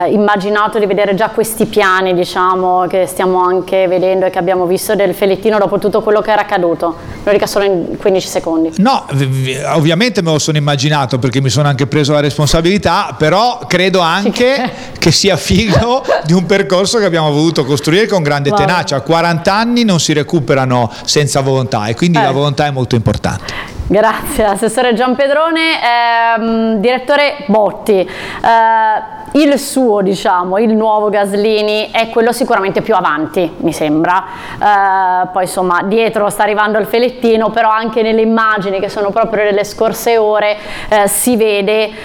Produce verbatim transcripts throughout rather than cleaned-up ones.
immaginato di vedere già questi piani, diciamo, che stiamo anche vedendo e che abbiamo visto del Felettino dopo tutto quello che era accaduto? Lo dica solo in quindici secondi. No, ovviamente me lo sono immaginato perché mi sono anche preso la responsabilità, però credo anche che sia figlio di un percorso che abbiamo voluto costruire con grande wow. tenacia. A quaranta anni non si recuperano senza volontà e quindi eh. la volontà è molto importante. Grazie, assessore Giampedrone. ehm, direttore Botti, eh, il suo, diciamo, il nuovo Gaslini è quello sicuramente più avanti, mi sembra, eh, poi insomma dietro sta arrivando il Felettino, però anche nelle immagini che sono proprio delle scorse ore eh, si vede eh,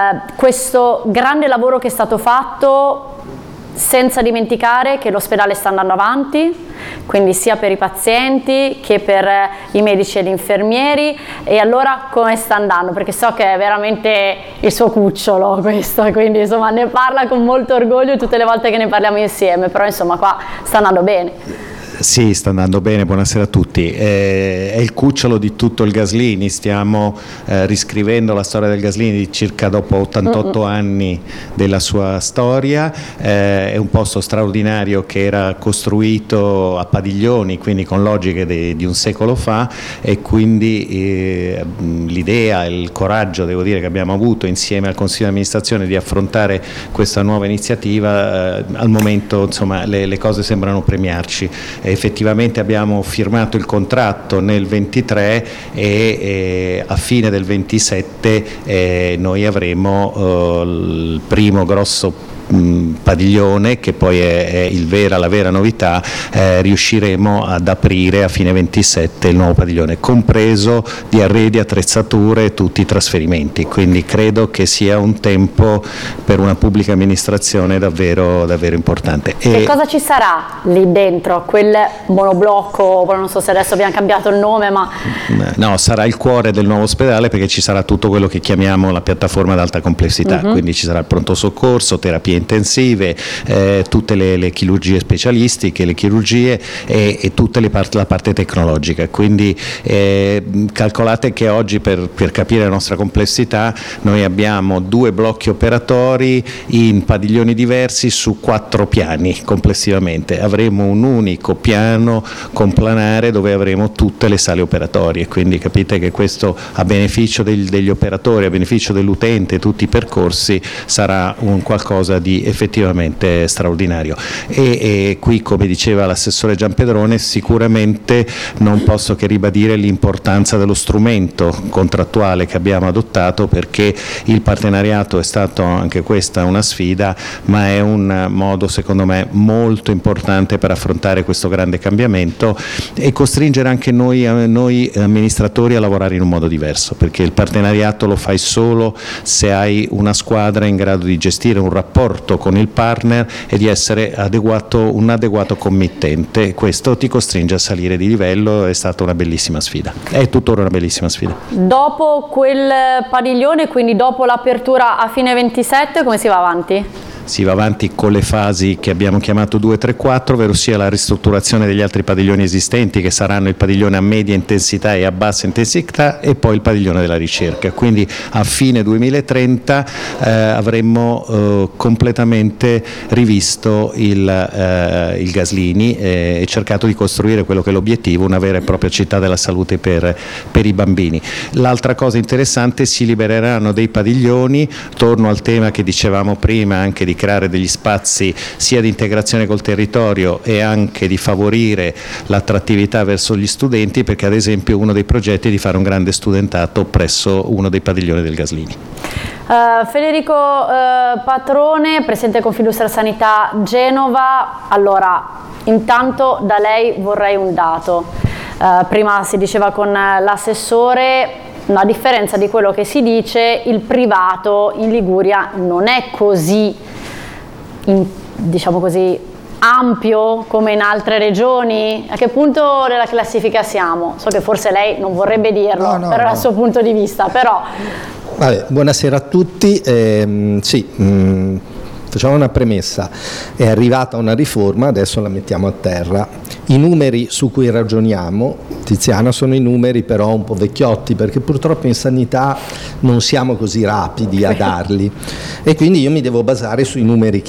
questo grande lavoro che è stato fatto, senza dimenticare che l'ospedale sta andando avanti, quindi sia per i pazienti che per i medici ed infermieri. E allora come sta andando? Perché so che è veramente il suo cucciolo questo, quindi insomma ne parla con molto orgoglio tutte le volte che ne parliamo insieme, però insomma qua sta andando bene. Sì, sta andando bene, buonasera a tutti. Eh, è il cucciolo di tutto il Gaslini, stiamo eh, riscrivendo la storia del Gaslini circa dopo ottantotto Mm-mm. anni della sua storia. Eh, è un posto straordinario che era costruito a padiglioni, quindi con logiche de, di un secolo fa, e quindi eh, l'idea e il coraggio, devo dire, che abbiamo avuto insieme al Consiglio di amministrazione di affrontare questa nuova iniziativa, eh, al momento insomma le, le cose sembrano premiarci. Effettivamente abbiamo firmato il contratto nel ventitré e eh, a fine del ventisette eh, noi avremo eh, il primo grosso padiglione, che poi è, è il vera, la vera novità. Eh, riusciremo ad aprire a fine ventisette il nuovo padiglione, compreso di arredi, attrezzature e tutti i trasferimenti, quindi credo che sia un tempo per una pubblica amministrazione davvero, davvero importante. E che cosa ci sarà lì dentro? Quel monoblocco, non so se adesso abbiamo cambiato il nome, ma... No, sarà il cuore del nuovo ospedale, perché ci sarà tutto quello che chiamiamo la piattaforma ad alta complessità, uh-huh. quindi ci sarà il pronto soccorso, terapie intensive, eh, tutte le, le chirurgie specialistiche, le chirurgie e, e tutte le part- la parte tecnologica, quindi eh, calcolate che oggi, per, per capire la nostra complessità, noi abbiamo due blocchi operatori in padiglioni diversi su quattro piani complessivamente. Avremo un unico piano complanare dove avremo tutte le sale operatorie, quindi capite che questo, a beneficio del, degli operatori, a beneficio dell'utente, tutti i percorsi, sarà un qualcosa di effettivamente straordinario. E, e qui, come diceva l'assessore Giampedrone, sicuramente non posso che ribadire l'importanza dello strumento contrattuale che abbiamo adottato, perché il partenariato è stato anche questa una sfida, ma è un modo secondo me molto importante per affrontare questo grande cambiamento e costringere anche noi, noi amministratori a lavorare in un modo diverso, perché il partenariato lo fai solo se hai una squadra in grado di gestire un rapporto con il partner e di essere adeguato, un adeguato committente. Questo ti costringe a salire di livello. È stata una bellissima sfida, è tuttora una bellissima sfida. Dopo quel padiglione, quindi dopo l'apertura a fine ventisette, come si va avanti? Si va avanti con le fasi che abbiamo chiamato due, tre, quattro, ovvero sia la ristrutturazione degli altri padiglioni esistenti, che saranno il padiglione a media intensità e a bassa intensità, e poi il padiglione della ricerca. Quindi a fine duemilatrenta eh, avremmo eh, completamente rivisto il, eh, il Gaslini eh, e cercato di costruire quello che è l'obiettivo, una vera e propria città della salute per, per i bambini. L'altra cosa interessante: si libereranno dei padiglioni, torno al tema che dicevamo prima, anche di creare degli spazi sia di integrazione col territorio e anche di favorire l'attrattività verso gli studenti, perché ad esempio uno dei progetti è di fare un grande studentato presso uno dei padiglioni del Gaslini. Uh, Federico uh, Patrone, Presidente del Confindustria Sanità Genova. Allora, intanto da lei vorrei un dato. Uh, prima si diceva con l'assessore, a differenza di quello che si dice, il privato in Liguria non è così, in, diciamo così, ampio come in altre regioni. A che punto della classifica siamo? So che forse lei non vorrebbe dirlo, no, no, però no. Dal suo punto di vista, però... Vabbè, buonasera a tutti. Eh, sì, mh, facciamo una premessa. È arrivata una riforma, adesso la mettiamo a terra. I numeri su cui ragioniamo, Tiziana, sono i numeri però un po' vecchiotti, perché purtroppo in sanità non siamo così rapidi a darli, e quindi io mi devo basare sui numeri che